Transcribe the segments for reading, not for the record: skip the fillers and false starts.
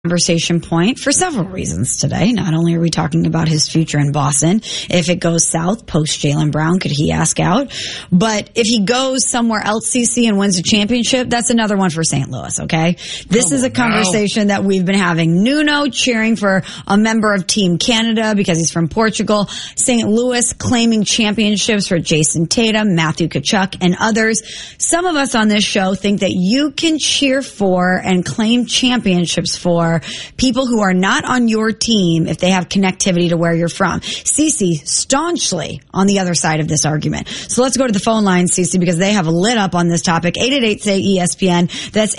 conversation point for several reasons today. Not only are we talking about his future in Boston, if it goes south post Jaylen Brown, could he ask out? But if he goes somewhere else, CC, and wins a championship, that's another one for St. Louis, okay? This is a conversation that we've been having. Nuno cheering for a member of Team Canada because he's from Portugal. St. Louis claiming championships for Jason Tatum, Matthew Tkachuk, and others. Some of us on this show think that you can cheer for and claim championships for people who are not on your team if they have connectivity to where you're from. Cece staunchly on the other side of this argument. So let's go to the phone line, Cece, because they have lit up on this topic. 888-SAY-ESPN. That's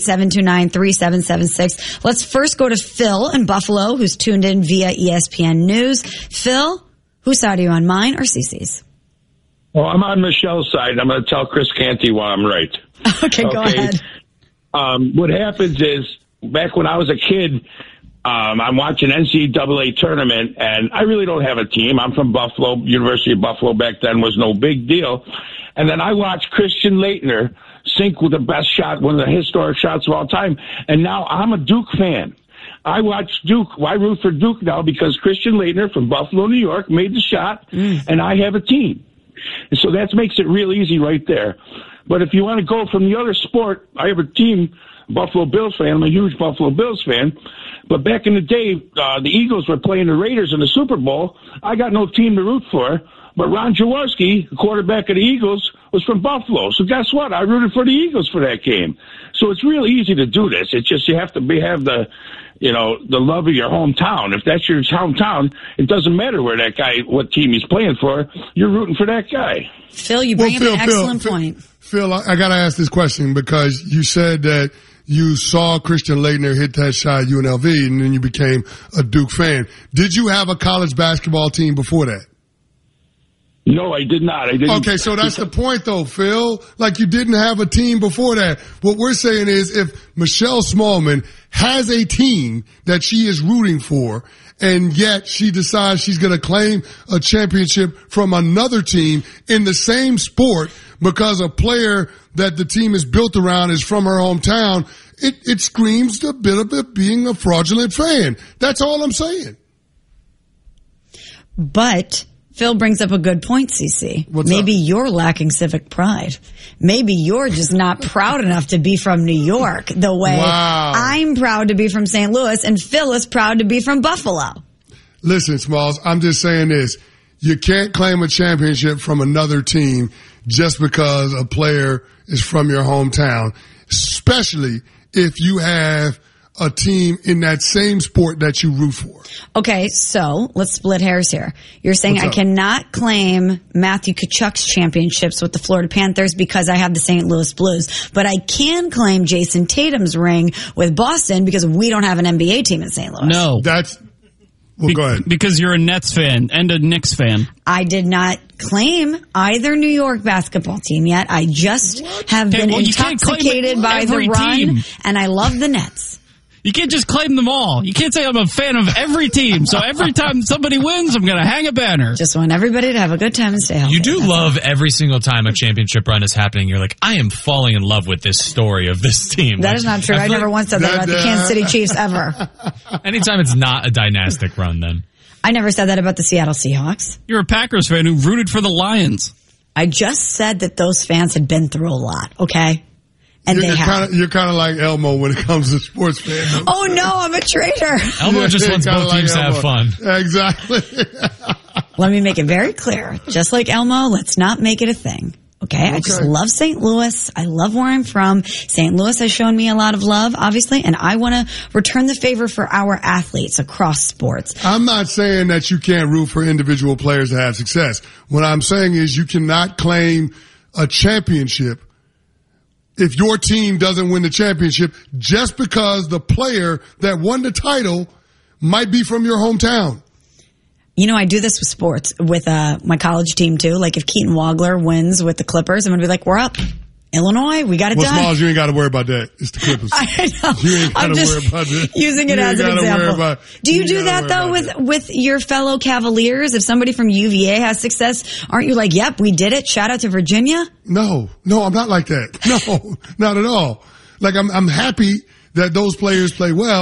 888-729-3776. Let's first go to Phil in Buffalo, who's tuned in via ESPN News. Phil, whose side are you on, mine or Cece's? Well, I'm on Michelle's side. I'm going to tell Chris Canty why I'm right. Okay, go ahead. What happens is, back when I was a kid, I'm watching NCAA tournament, and I really don't have a team. I'm from Buffalo. University of Buffalo back then was no big deal. And then I watched Christian Laettner sink with the best shot, one of the historic shots of all time. And now I'm a Duke fan. I watch Duke. I root for Duke now because Christian Laettner from Buffalo, New York, made the shot, and I have a team. And so that makes it real easy right there. But if you want to go from the other sport, I have a team, Buffalo Bills fan. I'm a huge Buffalo Bills fan. But back in the day, the Eagles were playing the Raiders in the Super Bowl. I got no team to root for. But Ron Jaworski, the quarterback of the Eagles, was from Buffalo. So guess what? I rooted for the Eagles for that game. So it's real easy to do this. It's just you have to have the love of your hometown. If that's your hometown, it doesn't matter where that guy, what team he's playing for. You're rooting for that guy. Phil, you bring up an excellent point. Phil, I got to ask this question because you said that you saw Christian Laettner hit that shot at UNLV and then you became a Duke fan. Did you have a college basketball team before that? No, I did not. I didn't. Okay, so that's the point though, Phil. Like you didn't have a team before that. What we're saying is if Michelle Smallman has a team that she is rooting for and yet she decides she's going to claim a championship from another team in the same sport because a player that the team is built around is from her hometown, it screams a bit of it being a fraudulent fan. That's all I'm saying. But Phil brings up a good point, CC. Maybe you're lacking civic pride. Maybe you're just not proud enough to be from New York the way I'm proud to be from St. Louis and Phil is proud to be from Buffalo. Listen, Smalls, I'm just saying this. You can't claim a championship from another team just because a player is from your hometown, especially if you have a team in that same sport that you root for. Okay, so let's split hairs here. You're saying I cannot claim Matthew Tkachuk's championships with the Florida Panthers because I have the St. Louis Blues, but I can claim Jason Tatum's ring with Boston because we don't have an NBA team in St. Louis. No. Well, go ahead. Because you're a Nets fan and a Knicks fan. I did not claim either New York basketball team yet. I just have been intoxicated by the run, and I love the Nets. You can't just claim them all. You can't say I'm a fan of every team. So every time somebody wins, I'm going to hang a banner. Just want everybody to have a good time and stay healthy. You do love every single time a championship run is happening. You're like, I am falling in love with this story of this team. That is not true. I never once said that about the Kansas City Chiefs ever. Anytime it's not a dynastic run, then. I never said that about the Seattle Seahawks. You're a Packers fan who rooted for the Lions. I just said that those fans had been through a lot, okay? And you're kind of like Elmo when it comes to sports fans. Oh no, I'm a traitor. Elmo just wants both teams to have fun. Exactly. Let me make it very clear. Just like Elmo, let's not make it a thing. Okay? I just love St. Louis. I love where I'm from. St. Louis has shown me a lot of love, obviously, and I want to return the favor for our athletes across sports. I'm not saying that you can't root for individual players to have success. What I'm saying is you cannot claim a championship if your team doesn't win the championship just because the player that won the title might be from your hometown. You know, I do this with sports, with my college team too. Like if Keaton Wagler wins with the Clippers, I'm going to be like, we're up. Illinois, we got it done. Smalls, you ain't got to worry about that. It's the Clippers. I know. You ain't got to worry about that. Using it as an example. Do you do that though with your fellow Cavaliers? If somebody from UVA has success, aren't you like, yep, we did it. Shout out to Virginia? No, I'm not like that. No, not at all. Like I'm happy that those players play well,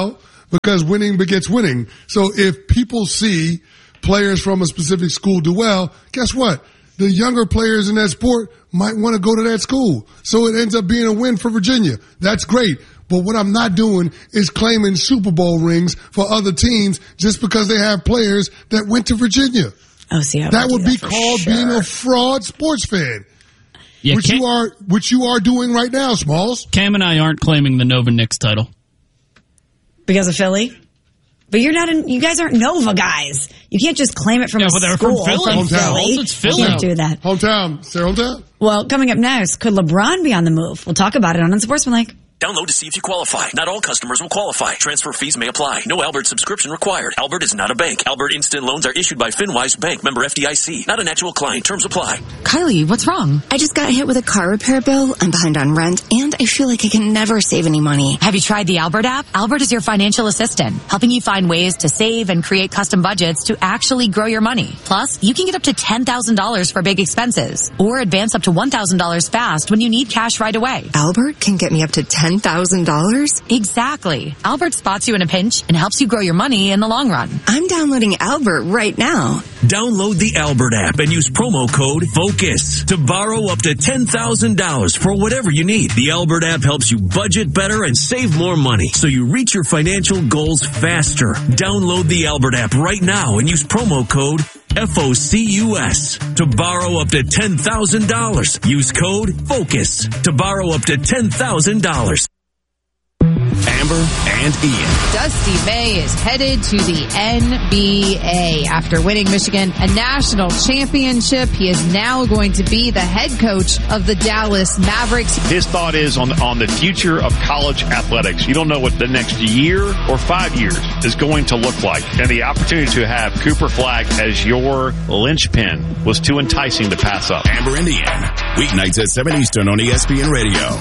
because winning begets winning. So if people see players from a specific school do well, guess what? The younger players in that sport might want to go to that school. So it ends up being a win for Virginia. That's great. But what I'm not doing is claiming Super Bowl rings for other teams just because they have players that went to Virginia. Oh, see, that would be called being a fraud sports fan. Yeah, which you are doing right now, Smalls. Cam and I aren't claiming the Nova Knicks title. Because of Philly? But you guys aren't Nova guys. You can't just claim it from a school. From Philly. It's Philly. You can't do that. Hometown. Say hometown. Well, coming up next, could LeBron be on the move? We'll talk about it on Unsportsmanlike. Download to see if you qualify. Not all customers will qualify. Transfer fees may apply. No Albert subscription required. Albert is not a bank. Albert Instant Loans are issued by FinWise Bank, member FDIC. Not an actual client. Terms apply. Kylie, what's wrong? I just got hit with a car repair bill. I'm behind on rent, and I feel like I can never save any money. Have you tried the Albert app? Albert is your financial assistant, helping you find ways to save and create custom budgets to actually grow your money. Plus, you can get up to $10,000 for big expenses, or advance up to $1,000 fast when you need cash right away. Albert can get me up to $10,000? Exactly. Albert spots you in a pinch and helps you grow your money in the long run. I'm downloading Albert right now. Download the Albert app and use promo code FOCUS to borrow up to $10,000 for whatever you need. The Albert app helps you budget better and save more money so you reach your financial goals faster. Download the Albert app right now and use promo code FOCUS to borrow up to $10,000. Use code FOCUS to borrow up to $10,000. Amber and Ian. Dusty May is headed to the NBA. After winning Michigan a national championship, he is now going to be the head coach of the Dallas Mavericks. His thought is on the future of college athletics. You don't know what the next year or 5 years is going to look like. And the opportunity to have Cooper Flagg as your linchpin was too enticing to pass up. Amber and Ian, weeknights at 7 Eastern on ESPN Radio.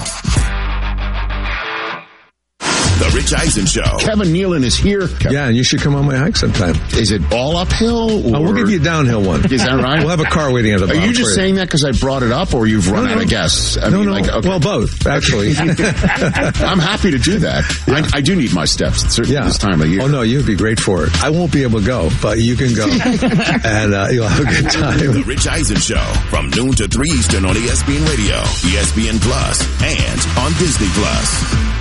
The Rich Eisen Show. Kevin Nealon is here. Yeah, and you should come on my hike sometime. Is it all uphill? Or? We'll give you a downhill one. Is that right? We'll have a car waiting at the bottom. Are you just saying that because I brought it up, or you've run out of guests? No. Okay. Well, both, actually. I'm happy to do that. I do need my steps, certainly this time of year. Oh, no, you'd be great for it. I won't be able to go, but you can go. And you'll have a good time. The Rich Eisen Show, from noon to 3 Eastern on ESPN Radio, ESPN Plus, and on Disney Plus.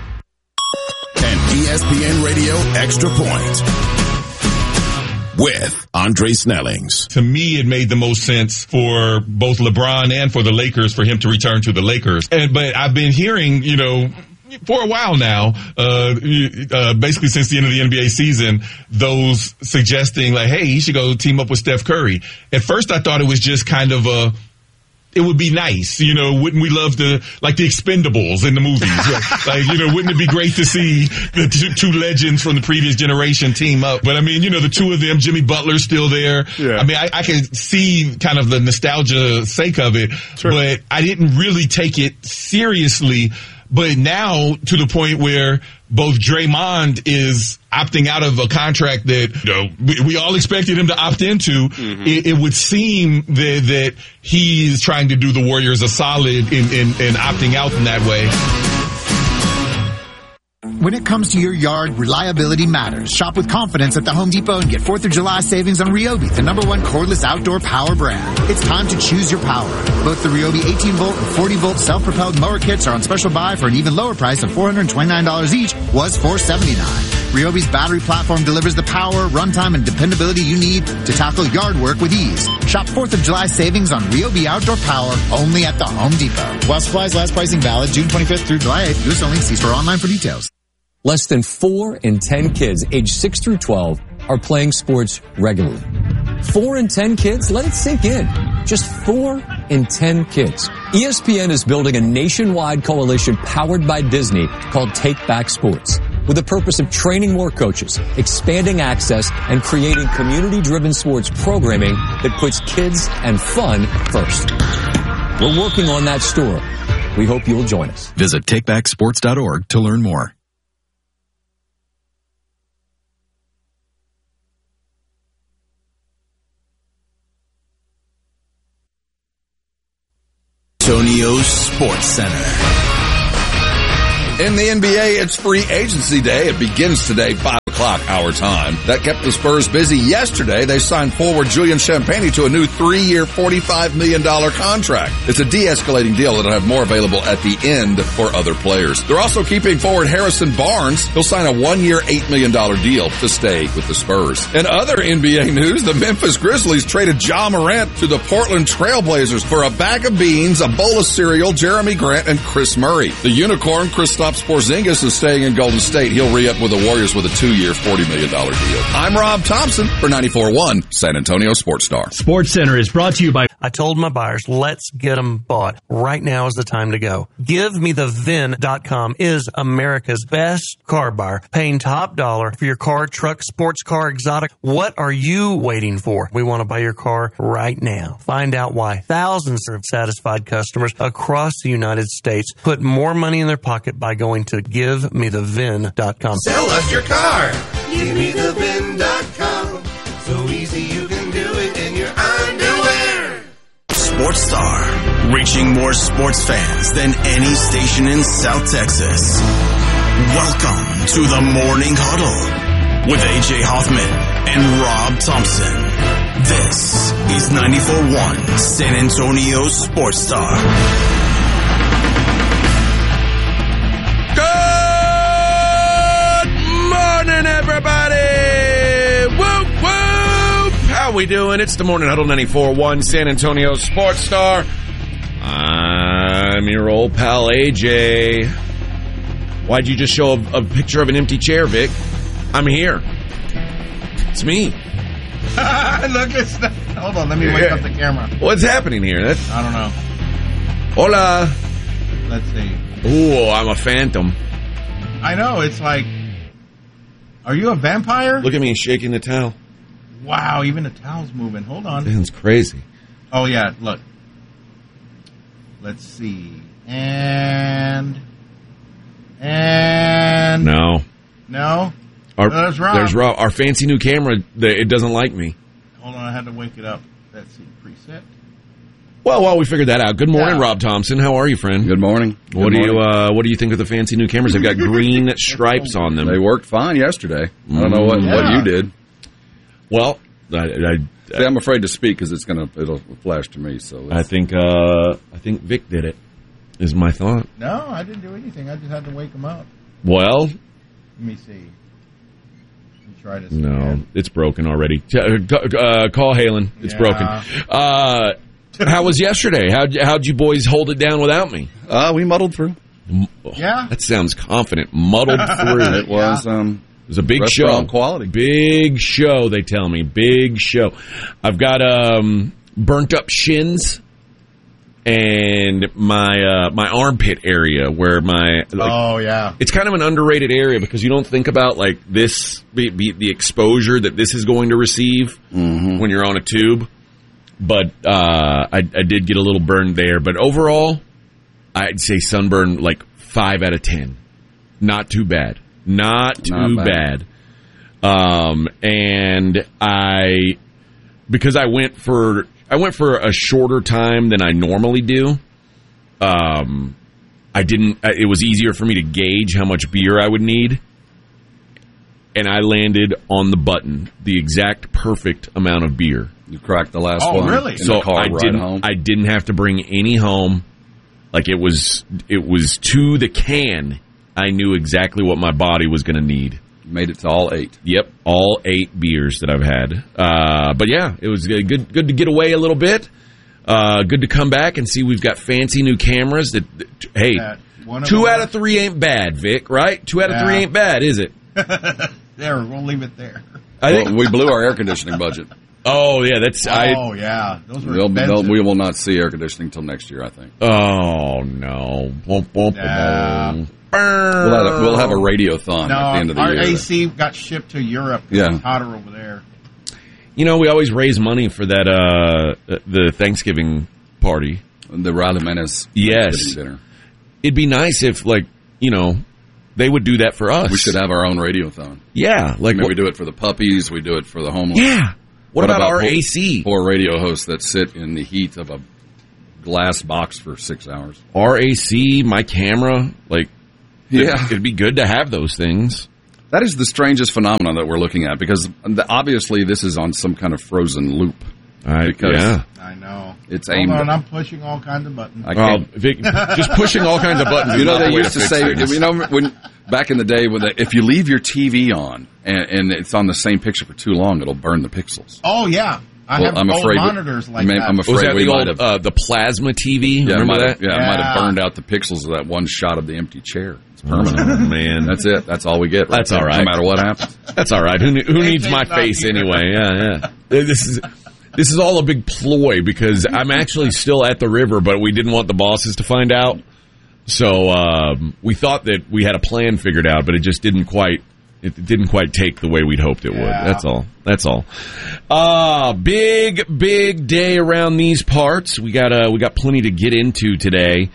ESPN Radio Extra Point with Andre Snellings. To me, it made the most sense for both LeBron and for the Lakers for him to return to the Lakers. But I've been hearing, for a while now, basically since the end of the NBA season, those suggesting like, hey, he should go team up with Steph Curry. At first, I thought it was just kind of it would be nice, wouldn't we love the Expendables in the movies? Wouldn't it be great to see the two legends from the previous generation team up? But I mean, the two of them, Jimmy Butler's still there. Yeah. I mean, I can see kind of the nostalgia sake of it, sure. But I didn't really take it seriously. But now to the point where both Draymond is opting out of a contract that we all expected him to opt into. Mm-hmm. It would seem that he is trying to do the Warriors a solid in opting out in that way. When it comes to your yard, reliability matters. Shop with confidence at the Home Depot and get 4th of July savings on Ryobi, the #1 cordless outdoor power brand. It's time to choose your power. Both the Ryobi 18-volt and 40-volt self-propelled mower kits are on special buy for an even lower price of $429 each, was $479. Ryobi's battery platform delivers the power, runtime, and dependability you need to tackle yard work with ease. Shop 4th of July savings on Ryobi outdoor power only at the Home Depot. While supplies last, pricing valid June 25th through July 8th. U.S. only. See store online for details. Less than 4 in 10 kids aged 6 through 12 are playing sports regularly. 4 in 10 kids? Let it sink in. Just 4 in 10 kids. ESPN is building a nationwide coalition powered by Disney called Take Back Sports, with the purpose of training more coaches, expanding access, and creating community-driven sports programming that puts kids and fun first. We're working on that story. We hope you'll join us. Visit takebacksports.org to learn more. Antonio's Sports Center. In the NBA, it's free agency day. It begins today, 5 o'clock our time. That kept the Spurs busy yesterday. They signed forward Julian Champagnie to a new 3-year, $45 million contract. It's a de-escalating deal that'll have more available at the end for other players. They're also keeping forward Harrison Barnes. He'll sign a 1-year, $8 million deal to stay with the Spurs. In other NBA news, the Memphis Grizzlies traded Ja Morant to the Portland Trailblazers for a bag of beans, a bowl of cereal, Jeremy Grant, and Chris Murray. The Unicorn, Kristaps Porzingis, is staying in Golden State. He'll re-up with the Warriors with a 2-year, $40 million deal. I'm Rob Thompson for 94.1 San Antonio Sports Star. Sports Center is brought to you by... I told my buyers, let's get them bought. Right now is the time to go. GiveMeTheVin.com is America's best car buyer, paying top dollar for your car, truck, sports car, exotic. What are you waiting for? We want to buy your car right now. Find out why thousands of satisfied customers across the United States put more money in their pocket by going to GiveMeTheVin.com. Sell us your car. GiveMeTheVin.com. So easy you can do it in your underwear. Sports Star, reaching more sports fans than any station in South Texas. Welcome to the Morning Huddle with A.J. Hoffman and Rob Thompson. This is 94.1 San Antonio Sports Star. Morning, everybody! Whoop, whoop! How we doing? It's the Morning Huddle, 94.1 San Antonio Sports Star. I'm your old pal, AJ. Why'd you just show a picture of an empty chair, Vic? I'm here. It's me. Look at that. Hold on, let me wake up the camera. What's happening here? I don't know. Hola. Let's see. Ooh, I'm a phantom. I know, it's like... Are you a vampire? Look at me shaking the towel. Wow, even the towel's moving. Hold on. That's crazy. Oh, yeah, look. Let's see. And... No. No? There's Rob. Our fancy new camera, it doesn't like me. Hold on, I had to wake it up. Let's see, preset. Well, while we figured that out, good morning, Rob Thompson. How are you, friend? Good morning. What do you think of the fancy new cameras? They've got green stripes on them. They worked fine yesterday. I don't know what you did. Well, I'm afraid to speak because it'll flash to me. So I think Vic did it. Is my thought. No, I didn't do anything. I just had to wake him up. Well, let me see. Try this. No, again. It's broken already. Call Halen. It's broken. How was yesterday? How'd you boys hold it down without me? We muddled through. Yeah, that sounds confident. Muddled through. It was. It was a big show. Quality. Big show. They tell me big show. I've got burnt up shins. And my armpit area where it's kind of an underrated area because you don't think about like this the exposure that this is going to receive when you're on a tube. But I did get a little burned there. But overall, I'd say sunburn like 5 out of 10. Not too bad. Not too bad. And because I went for a shorter time than I normally do. It was easier for me to gauge how much beer I would need. And I landed on the button, the exact perfect amount of beer. You cracked the last one. Oh, really? So I didn't have to bring any home. Like it was to the can. I knew exactly what my body was going to need. Made it to all 8. Yep, all 8 beers that I've had. But yeah, it was good to get away a little bit. Good to come back and see we've got fancy new cameras. Hey, 2 out of 3 ain't bad, Vic. Right? 2 out of 3 ain't bad, is it? There, we'll leave it there. I think we blew our air conditioning budget. Oh yeah, yeah, those were expensive. We will not see air conditioning until next year, I think. Oh no. Yeah. We'll have a radiothon at the end of the year. Our AC got shipped to Europe. Yeah. It's hotter over there. You know, we always raise money for that the Thanksgiving party. The Riley Menace dinner. It'd be nice if, they would do that for us. We should have our own radiothon. Yeah. We do it for the puppies. We do it for the homeless. Yeah. What about our AC? Poor radio hosts that sit in the heat of a glass box for 6 hours. Our AC, my camera, Yeah. It'd be good to have those things. That is the strangest phenomenon that we're looking at, because obviously this is on some kind of frozen loop. Yeah. I know. It's Hold aimed on, at... I'm pushing all kinds of buttons. Vic, just pushing all kinds of buttons. You know, they used to say, when back in the day, if you leave your TV on and it's on the same picture for too long, it'll burn the pixels. Oh, yeah. I'm old monitors like that. I'm afraid we might have... the plasma TV? Yeah, remember that? Yeah, I might have burned out the pixels of that one shot of the empty chair. It's permanent. Oh, man. That's it. That's all we get. Right That's there, all right. No matter what happens. That's all right. Who needs my face anyway? Yeah. This is all a big ploy, because I'm actually still at the river, but we didn't want the bosses to find out. So we thought that we had a plan figured out, but it just didn't quite take the way we'd hoped it would. That's all. Big day around these parts. We got plenty to get into today.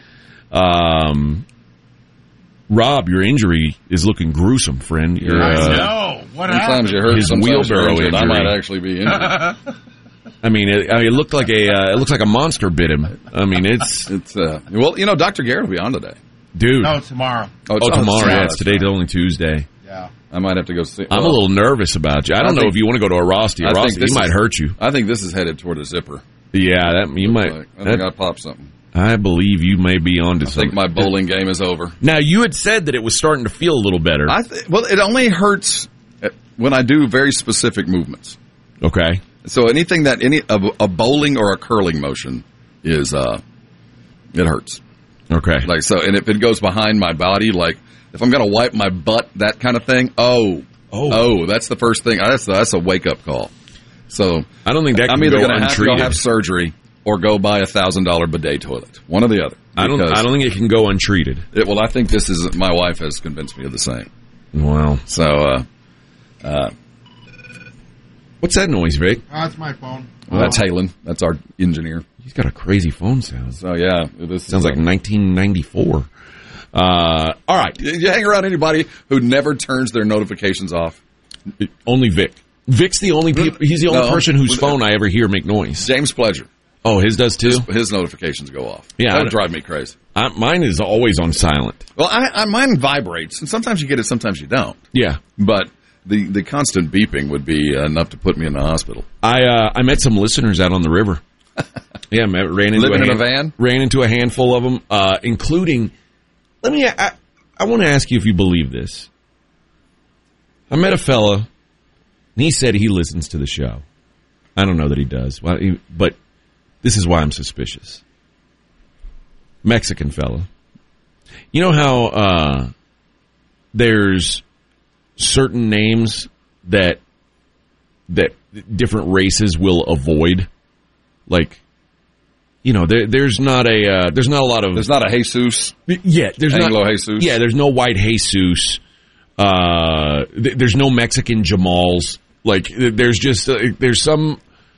Rob, your injury is looking gruesome, friend. I know. What sometimes happened? you hurt, his sometimes wheelbarrow you're injured. I injury. might actually be injured. I mean, it looked like it looks like a monster bit him. I mean, it's well, Dr. Garrett will be on today, dude. No, tomorrow. Tomorrow. Yeah, it's today's only Tuesday. Yeah. I might have to go see. I'm a little nervous about you. I don't know if you want to go to a Rosti. He might hurt you. I think this is headed toward a zipper. Yeah, you might. I think I popped something. I believe you may be onto something. I think my bowling game is over. Now, you had said that it was starting to feel a little better. Well, it only hurts when I do very specific movements. Okay. So anything that a bowling or a curling motion is, it hurts. Okay. Like so, and if it goes behind my body, like if I'm going to wipe my butt, that kind of thing. Oh, that's the first thing. That's a wake up call. So I don't think that can I'm either go going to have to untreated. go have surgery or go buy $1,000 bidet toilet. One or the other. I don't think it can go untreated. Well, I think this is. My wife has convinced me of the same. Wow. So, what's that noise, Vic? That's my phone. Well, that's Halen. That's our engineer. He's got a crazy phone sound. So yeah, this sounds like 1994. All right. You hang around anybody who never turns their notifications off? Only Vic. Vic's the only he's the only person whose phone I ever hear make noise. James Pledger. Oh, his does too? His notifications go off. Yeah. That would drive me crazy. Mine is always on silent. Well, mine vibrates, and sometimes you get it, sometimes you don't. Yeah. But the constant beeping would be enough to put me in the hospital. I met some listeners out on the river. Yeah, ran into a handful of them, including. I want to ask you if you believe this. I met a fella, and he said he listens to the show. I don't know that he does, but this is why I'm suspicious. Mexican fella. You know how there's certain names that different races will avoid, like. There's not a lot of. There's not a Jesus. Yeah, there's Anglo Jesus. Yeah, there's no white Jesus. There's no Mexican Jamals. Like there's just there's some.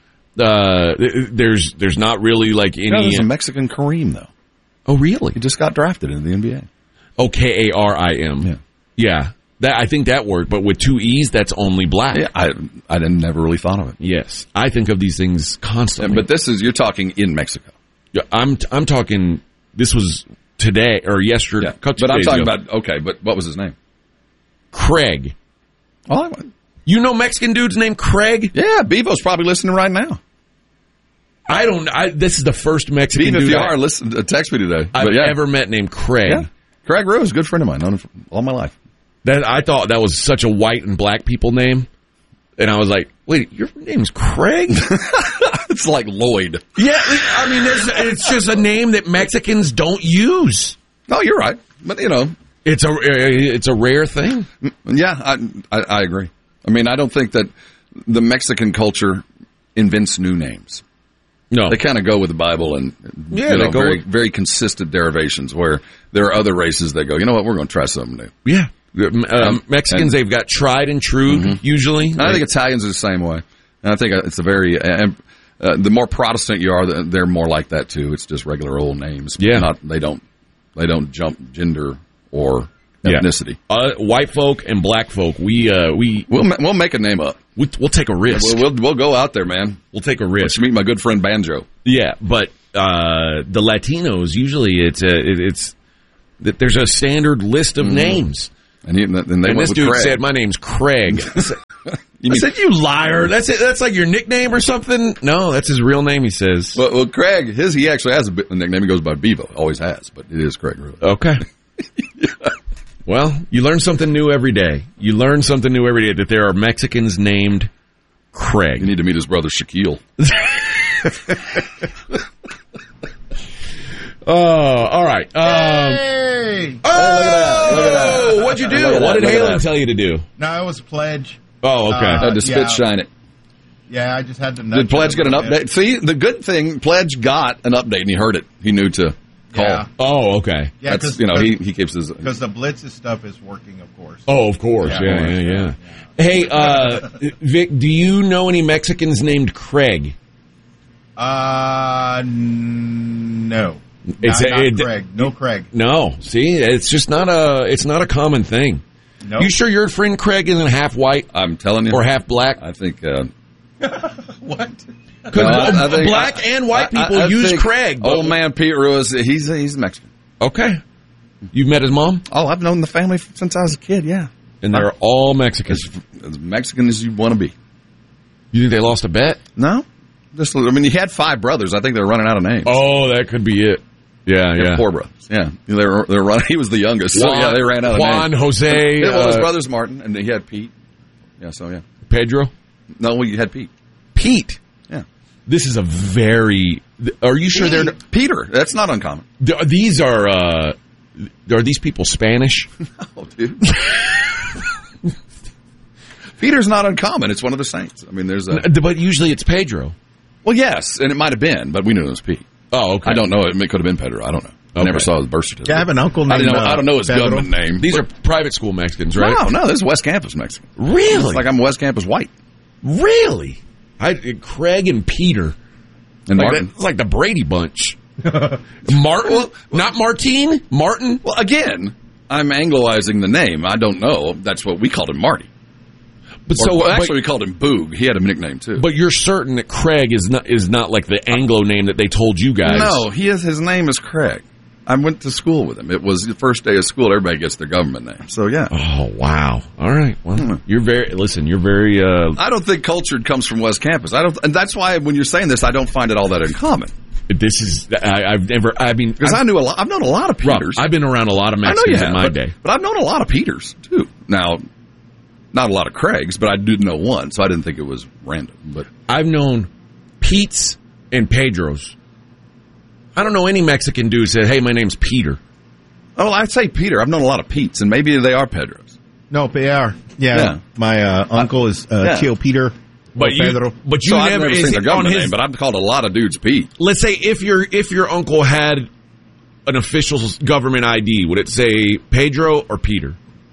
There's not really like any. There's a Mexican Kareem though. Oh really? He just got drafted into the NBA. Oh, Karim. Yeah. I think that worked, but with two E's, that's only black. Yeah, I never really thought of it. Yes, I think of these things constantly. Yeah, but you're talking in Mexico. Yeah, I'm talking. This was today or yesterday. Yeah, but I'm talking about But what was his name? Craig. Oh, you know Mexican dude's named Craig? Yeah, Bevo's probably listening right now. This is the first Mexican Bevo, dude if you are, listen, text me today. I've ever met named Craig. Yeah. Craig Rose, good friend of mine, known him all my life. I thought that was such a white and black people name. And I was like, wait, your name's Craig? It's like Lloyd. Yeah, I mean, it's just a name that Mexicans don't use. No, you're right. But, it's a rare thing. Yeah, I agree. I mean, I don't think that the Mexican culture invents new names. No. They kind of go with the Bible and very consistent derivations where there are other races that go, you know what, we're going to try something new. Yeah. Mexicans, they've got tried and true, usually. I think Italians are the same way. And I think it's a very... the more Protestant you are, they're more like that, too. It's just regular old names. Yeah. They don't jump gender or ethnicity. White folk and black folk, we'll make a name up. We'll take a risk. We'll go out there, man. We'll take a risk. Meet my good friend Banjo. Yeah, but the Latinos, usually it's that there's a standard list of names. And this dude said, "My name's Craig." I said, "You liar! That's it. That's like your nickname or something." No, that's his real name. He says. Well, Craig, he actually has a nickname. He goes by Bevo. Always has, but it is Craig. Really. Okay. Well, you learn something new every day. You learn something new every day that there are Mexicans named Craig. You need to meet his brother Shaquille. All right. Hey! Oh, what'd you do? What did Halen tell you to do? No, it was Pledge. Oh, okay. Had to spit shine it. Yeah, I just had to. Did Pledge get an update? See, the good thing, Pledge got an update and he heard it. He knew to call. Yeah. Oh, okay. Yeah, that's, he keeps his. Because the Blitz's stuff is working, of course. Oh, of course. Yeah. Hey, Vic, do you know any Mexicans named Craig? No. It's not Craig. No Craig. No. See, it's just not a common thing. Nope. You sure your friend Craig isn't half white? I'm telling you. Or half black? I think. What? Because black and white people use Craig. Old man Pete Ruiz, he's Mexican. Okay. You've met his mom? Oh, I've known the family since I was a kid, yeah. And they're all Mexican. As Mexican as you want to be. You think they lost a bet? No. He had 5 brothers. I think they're running out of names. Oh, that could be it. Yeah. 4 brothers. Yeah. They're running. He was the youngest. So, they ran out of names. Juan, Jose. His brother's Martin, and he had Pete. Yeah, Pedro? No, we had Pete. Pete? Yeah. This is a very... Are you sure they're... Peter. That's not uncommon. These are these people Spanish? No, dude. Peter's not uncommon. It's one of the saints. There's a... But usually it's Pedro. Well, yes, and it might have been, but we knew it was Pete. Oh, okay. I don't know. It could have been Pedro. I don't know. I never saw his birth certificate. Yeah, I have an uncle named I don't know his Pedro. government name. These are private school Mexicans, right? No, this is West Campus Mexican. Really? It's like I'm West Campus white. Really? Craig and Peter. And Martin. It's like the Brady Bunch. Martin? Not Martine? Martin? Well, again, I'm Angloizing the name. I don't know. That's what we called him, Marty. But we called him Boog. He had a nickname too. But you're certain that Craig is not like the Anglo name that they told you guys. No, his name is Craig. I went to school with him. It was the first day of school. Everybody gets their government name. So yeah. Oh wow. All right. Well, you're very. I don't think cultured comes from West Campus. And that's why when you're saying this, I don't find it all that uncommon. This is. I've never. Because I've known a lot of Peters. Rob, I've been around a lot of Mexicans in my day. But I've known a lot of Peters too. Now. Not a lot of Craigs, but I did know one, so I didn't think it was random. But I've known Pete's and Pedro's. I don't know any Mexican dude who said, "Hey, my name's Peter." Oh, I'd say Peter. I've known a lot of Pete's, and maybe they are Pedros. No, they are. Yeah. My uncle is Tio Peter. Pedro. But you I've never seen their government name, but I've called a lot of dudes Pete. Let's say if your uncle had an official government ID, would it say Pedro or Peter?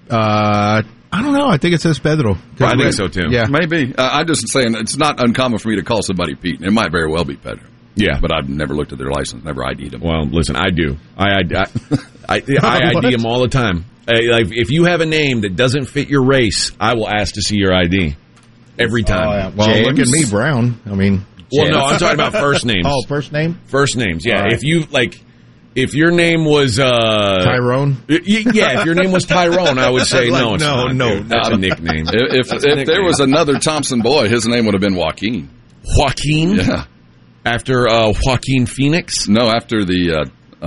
I don't know. I think it says Pedro. I think so too. Yeah, maybe. I'm just saying it's not uncommon for me to call somebody Pete. It might very well be Pedro. Yeah, but I've never looked at their license, never ID'd them. Well, listen, I do. I ID them all the time. Like if you have a name that doesn't fit your race, I will ask to see your ID every time. Oh, yeah. Well, look at me, Brown. Well, no, I'm talking about first names. Oh, first name? First names. Yeah. Right. If your name was Tyrone, if your name was Tyrone, I would say no. It's not. No, that's a nickname. If there was another Thompson boy, his name would have been Joaquin. Joaquin? Yeah. After Joaquin Phoenix? No, after the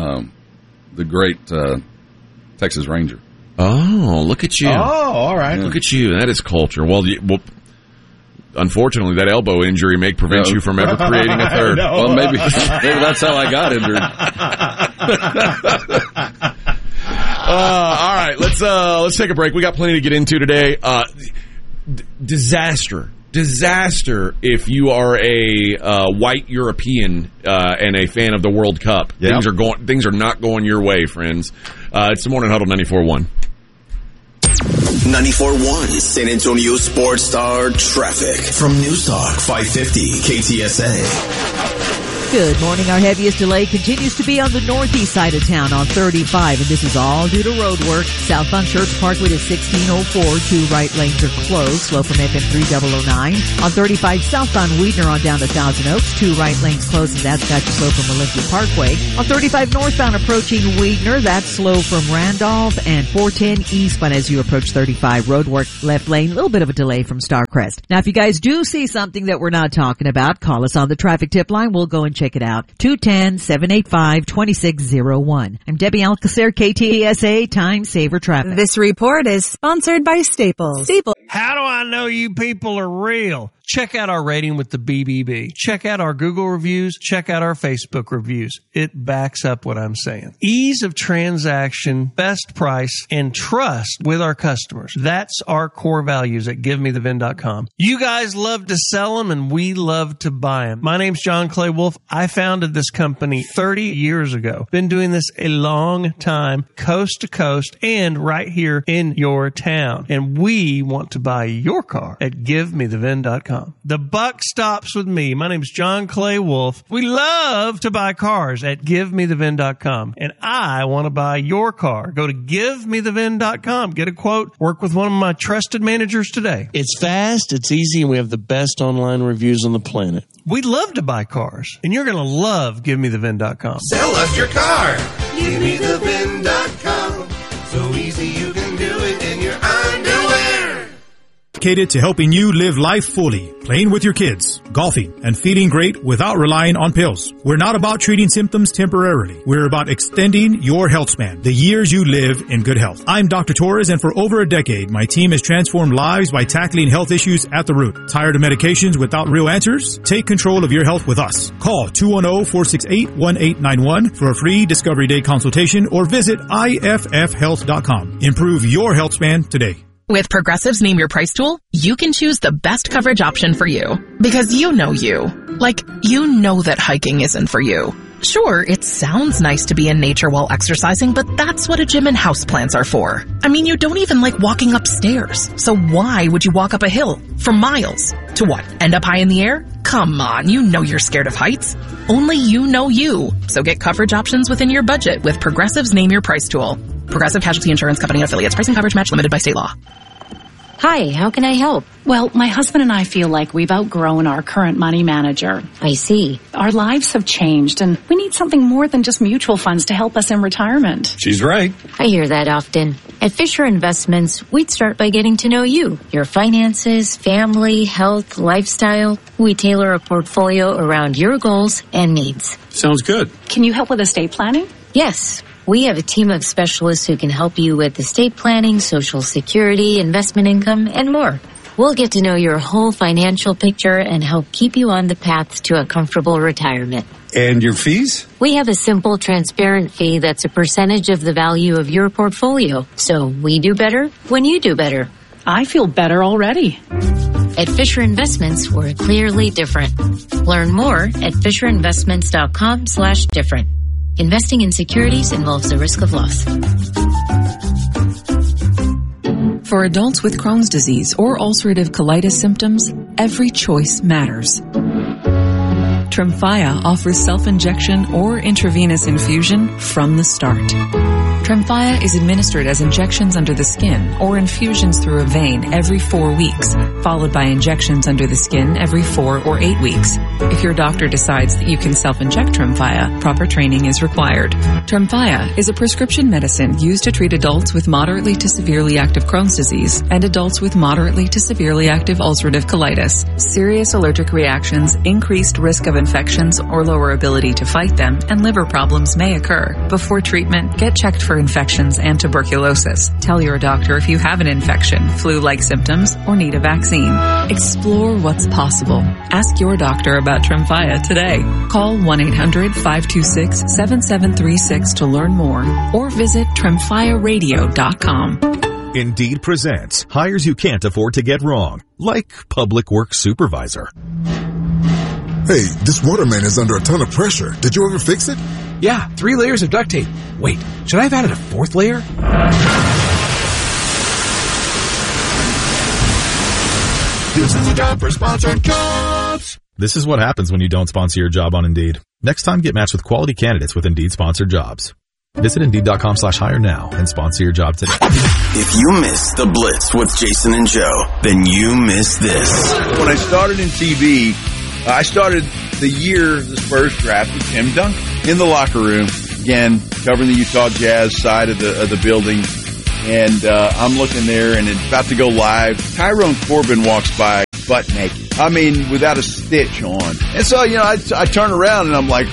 great Texas Ranger. Oh, look at you! Oh, all right. Look at you. That is culture. Well, unfortunately, that elbow injury may prevent you from ever creating a third. Well, maybe that's how I got injured. All right, let's take a break. We got plenty to get into today. Disaster if you are a white European and a fan of the World Cup. Yep. Things are not going your way, friends. It's the Morning Huddle 94.1. 94.1 San Antonio Sports Star traffic from News Talk 550 KTSA. Good morning. Our heaviest delay continues to be on the northeast side of town on 35, and this is all due to road work. Southbound Church Parkway to 1604. 2 right lanes are closed. Slow from FM 3009. On 35 southbound Weidner on down to Thousand Oaks. 2 right lanes closed, and that's got you slow from Olympia Parkway. On 35 northbound approaching Weidner, that's slow from Randolph, and 410 eastbound as you approach 35. Road work left lane, a little bit of a delay from Starcrest. Now, if you guys do see something that we're not talking about, call us on the traffic tip line. We'll go and check it out. 210-785-2601. I'm Debbie Alcacer, KTSA Time Saver Traffic. This report is sponsored by Staples. How do I know you people are real? Check out our rating with the BBB. Check out our Google reviews. Check out our Facebook reviews. It backs up what I'm saying. Ease of transaction, best price, and trust with our customers. That's our core values at GiveMeTheVin.com. You guys love to sell them, and we love to buy them. My name's John Clay Wolf. I founded this company 30 years ago. Been doing this a long time, coast to coast, and right here in your town. And we want to buy your car at GiveMeTheVin.com. The buck stops with me. My name's John Clay Wolf. We love to buy cars at GiveMeTheVin.com. And I want to buy your car. Go to GiveMeTheVin.com. Get a quote. Work with one of my trusted managers today. It's fast, it's easy, and we have the best online reviews on the planet. We love to buy cars. And you're going to love GiveMeTheVin.com. Sell us your car. GiveMeTheVin.com. So easy you can do it in your underwear. Dedicated to helping you live life fully, playing with your kids, golfing, and feeling great without relying on pills. We're not about treating symptoms temporarily. We're about extending your health span, the years you live in good health. I'm Dr. Torres, and for over a decade, my team has transformed lives by tackling health issues at the root. Tired of medications without real answers? Take control of your health with us. Call 210-468-1891 for a free Discovery Day consultation or visit IFFhealth.com. Improve your health span today. With Progressive's Name Your Price tool, you can choose the best coverage option for you. Because you know you. Like, you know that hiking isn't for you. Sure, it sounds nice to be in nature while exercising, but that's what a gym and houseplants are for. I mean, you don't even like walking upstairs. So why would you walk up a hill for miles? To what, end up high in the air? Come on, you know you're scared of heights. Only you know you. So get coverage options within your budget with Progressive's Name Your Price tool. Progressive Casualty Insurance Company affiliates. Pricing coverage match limited by state law. Hi, how can I help? Well, my husband and I feel like we've outgrown our current money manager. I see. Our lives have changed, and we need something more than just mutual funds to help us in retirement. She's right. I hear that often. At Fisher Investments, we'd start by getting to know you, your finances, family, health, lifestyle. We tailor a portfolio around your goals and needs. Sounds good. Can you help with estate planning? Yes. We have a team of specialists who can help you with estate planning, Social Security, investment income, and more. We'll get to know your whole financial picture and help keep you on the path to a comfortable retirement. And your fees? We have a simple, transparent fee that's a percentage of the value of your portfolio. So we do better when you do better. I feel better already. At Fisher Investments, we're clearly different. Learn more at FisherInvestments.com/different. Investing in securities involves the risk of loss. For adults with Crohn's disease or ulcerative colitis symptoms, every choice matters. Tremfya offers self-injection or intravenous infusion from the start. Tremfya is administered as injections under the skin or infusions through a vein every 4 weeks, followed by injections under the skin every 4 or 8 weeks. If your doctor decides that you can self-inject Tremfya, proper training is required. Tremfya is a prescription medicine used to treat adults with moderately to severely active Crohn's disease and adults with moderately to severely active ulcerative colitis. Serious allergic reactions, increased risk of infections or lower ability to fight them, and liver problems may occur. Before treatment, get checked for infections and tuberculosis. Tell your doctor if you have an infection, flu-like symptoms, or need a vaccine. Explore what's possible. Ask your doctor about Tremfya today. Call 1-800-526-7736 to learn more or visit TremfyaRadio.com. Indeed presents hires you can't afford to get wrong, like public works supervisor. Hey, this water main is under a ton of pressure. Did you ever fix it? Yeah, 3 layers of duct tape. Wait, should I have added a 4th layer? This is a job for sponsored jobs. This is what happens when you don't sponsor your job on Indeed. Next time, get matched with quality candidates with Indeed sponsored jobs. Visit Indeed.com/hire now and sponsor your job today. If you missed the Blitz with Jason and Joe, then you missed this. When I started in TV, I started the year the Spurs drafted Tim Duncan in the locker room, again, covering the Utah Jazz side of the building. And I'm looking there, and it's about to go live. Tyrone Corbin walks by butt naked. I mean, without a stitch on. And so, I turn around, and I'm like,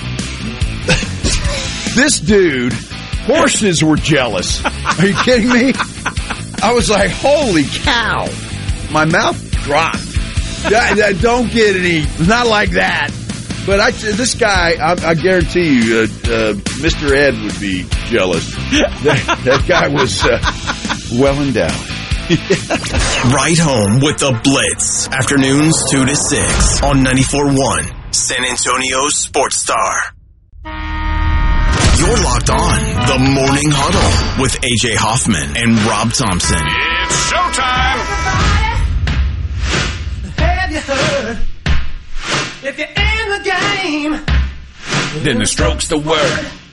this dude, horses were jealous. Are you kidding me? I was like, holy cow. My mouth dropped. I don't get any, not like that. But this guy, I guarantee you, Mr. Ed would be jealous. That guy was well endowed. Right home with the Blitz. Afternoons 2 to 6 on 94.1 San Antonio Sports Star. You're locked on the Morning Huddle with AJ Hoffman and Rob Thompson. It's showtime. Have you heard? If you're in the game, Then the stroke's the word.